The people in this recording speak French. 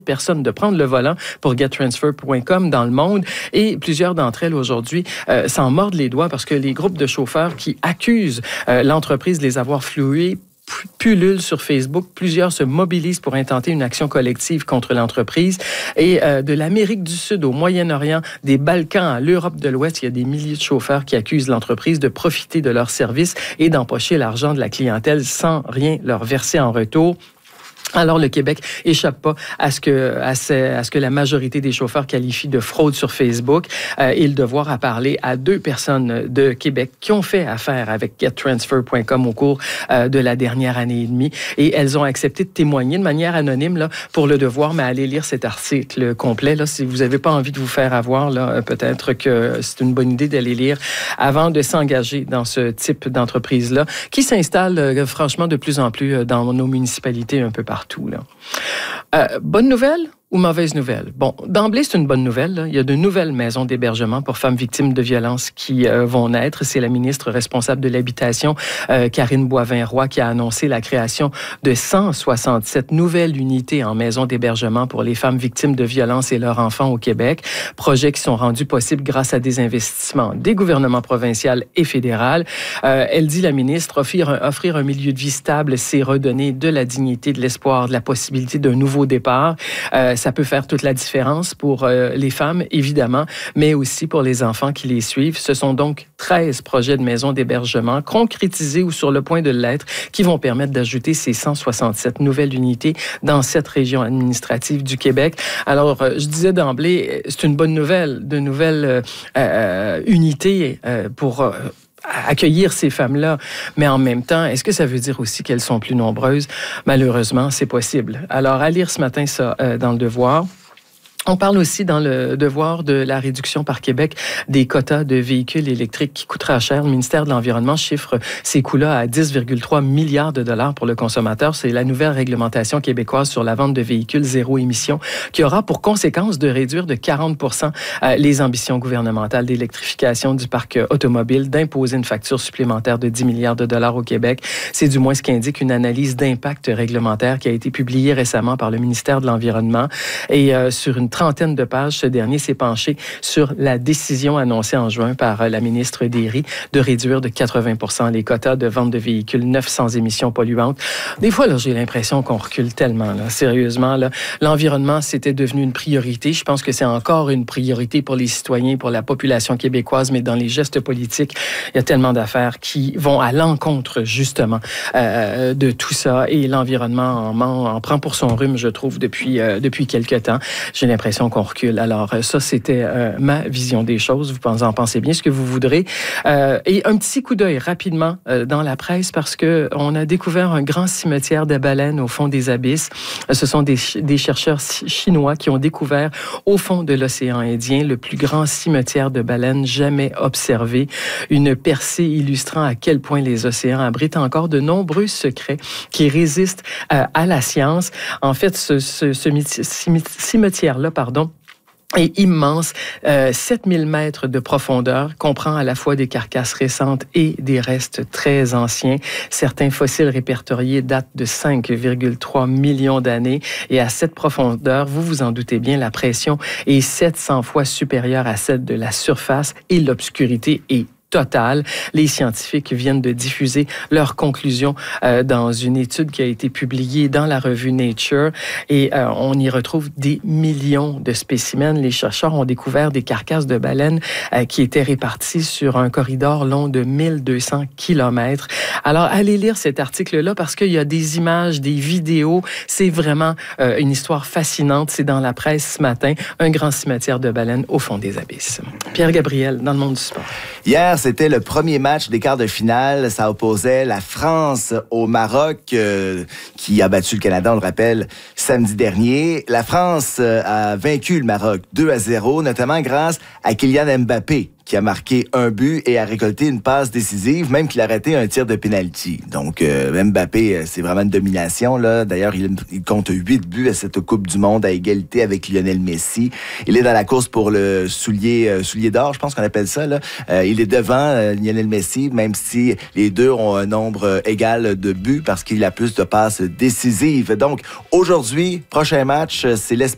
personnes de prendre le volant pour gettransfer.com dans le monde et plusieurs d'entre elles aujourd'hui s'en mordent les doigts parce que les groupes de chauffeurs qui accusent l'entreprise de les avoir floués pullulent sur Facebook. Plusieurs se mobilisent pour intenter une action collective contre l'entreprise. Et de l'Amérique du Sud au Moyen-Orient, des Balkans à l'Europe de l'Ouest, il y a des milliers de chauffeurs qui accusent l'entreprise de profiter de leurs services et d'empocher l'argent de la clientèle sans rien leur verser en retour. Alors, le Québec échappe pas à ce que la majorité des chauffeurs qualifient de fraude sur Facebook. Et le devoir à parler à 2 personnes de Québec qui ont fait affaire avec gettransfer.com au cours de la dernière année et demie. Et elles ont accepté de témoigner de manière anonyme là, pour le devoir, mais allez lire cet article complet. Là, si vous n'avez pas envie de vous faire avoir, là, peut-être que c'est une bonne idée d'aller lire avant de s'engager dans ce type d'entreprise-là qui s'installe franchement de plus en plus dans nos municipalités un peu partout. Bonne nouvelle ou mauvaise nouvelle? Bon, d'emblée, c'est une bonne nouvelle. Là. Il y a de nouvelles maisons d'hébergement pour femmes victimes de violences qui vont naître. C'est la ministre responsable de l'Habitation, Karine Boivin-Roy, qui a annoncé la création de 167 nouvelles unités en maisons d'hébergement pour les femmes victimes de violences et leurs enfants au Québec. Projets qui sont rendus possibles grâce à des investissements des gouvernements provinciaux et fédéral. Elle dit, la ministre, offrir un milieu de vie stable, c'est redonner de la dignité, de l'espoir, de la possibilité d'un nouveau départ. Ça peut faire toute la différence pour les femmes, évidemment, mais aussi pour les enfants qui les suivent. Ce sont donc 13 projets de maisons d'hébergement concrétisés ou sur le point de l'être qui vont permettre d'ajouter ces 167 nouvelles unités dans cette région administrative du Québec. Alors, je disais d'emblée, c'est une bonne nouvelle, de nouvelles unités pour accueillir ces femmes-là. Mais en même temps, est-ce que ça veut dire aussi qu'elles sont plus nombreuses? Malheureusement, c'est possible. Alors, à lire ce matin ça dans le Devoir. On parle aussi dans le Devoir de la réduction par Québec des quotas de véhicules électriques qui coûtera cher. Le ministère de l'Environnement chiffre ces coûts-là à 10,3 milliards de dollars pour le consommateur. C'est la nouvelle réglementation québécoise sur la vente de véhicules zéro émission qui aura pour conséquence de réduire de 40 % les ambitions gouvernementales d'électrification du parc automobile, d'imposer une facture supplémentaire de 10 milliards de dollars au Québec. C'est du moins ce qu'indique une analyse d'impact réglementaire qui a été publiée récemment par le ministère de l'Environnement. Et sur une trentaine de pages, ce dernier s'est penché sur la décision annoncée en juin par la ministre Derry de réduire de 80 % les quotas de vente de véhicules neufs sans émissions polluantes. Des fois, là, j'ai l'impression qu'on recule tellement. Là, sérieusement, là, l'environnement, c'était devenu une priorité. Je pense que c'est encore une priorité pour les citoyens, pour la population québécoise, mais dans les gestes politiques, il y a tellement d'affaires qui vont à l'encontre, justement, de tout ça. Et l'environnement en prend pour son rhume, je trouve, depuis quelque temps. J'ai l'impression qu'on recule. Alors, ça, c'était ma vision des choses. Vous en pensez bien ce que vous voudrez. Et un petit coup d'œil rapidement dans la presse parce qu'on a découvert un grand cimetière de baleines au fond des abysses. Ce sont des chercheurs chinois qui ont découvert au fond de l'océan Indien le plus grand cimetière de baleines jamais observé. Une percée illustrant à quel point les océans abritent encore de nombreux secrets qui résistent à la science. En fait, ce cimetière-là, est immense, 7000 mètres de profondeur, comprend à la fois des carcasses récentes et des restes très anciens. Certains fossiles répertoriés datent de 5,3 millions d'années et à cette profondeur, vous vous en doutez bien, la pression est 700 fois supérieure à celle de la surface et l'obscurité est totale. Les scientifiques viennent de diffuser leurs conclusions dans une étude qui a été publiée dans la revue Nature et on y retrouve des millions de spécimens. Les chercheurs ont découvert des carcasses de baleines qui étaient réparties sur un corridor long de 1200 kilomètres. Alors, allez lire cet article-là parce qu'il y a des images, des vidéos. C'est vraiment une histoire fascinante. C'est dans la presse ce matin. Un grand cimetière de baleines au fond des abysses. Pierre Gabriel, dans le monde du sport. Hier, c'était le premier match des quarts de finale. Ça opposait la France au Maroc, qui a battu le Canada, on le rappelle, samedi dernier. La France a vaincu le Maroc 2-0, notamment grâce à Kylian Mbappé, qui a marqué un but et a récolté une passe décisive, même qu'il a raté un tir de pénalty. Donc, Mbappé, c'est vraiment une domination, là. D'ailleurs, il compte 8 buts à cette Coupe du Monde à égalité avec Lionel Messi. Il est dans la course pour le soulier d'or, je pense qu'on appelle ça, là. Il est devant Lionel Messi, même si les deux ont un nombre égal de buts parce qu'il a plus de passes décisives. Donc, aujourd'hui, prochain match, c'est l'Espagne